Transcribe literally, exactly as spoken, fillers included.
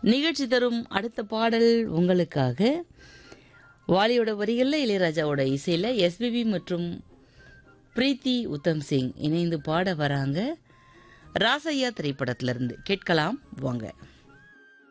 நிகழ்ச்சி தரும் அடுத்த பாடல் உங்களுக்காக. வாலியோட வரிகளில் இளையராஜாவோட இசையில் எஸ்பிபி மற்றும் பிரீத்தி உத்தம் சிங் இணைந்து பாட வராங்க. ராசையா திரைப்படத்திலிருந்து கேட்கலாம் வாங்க.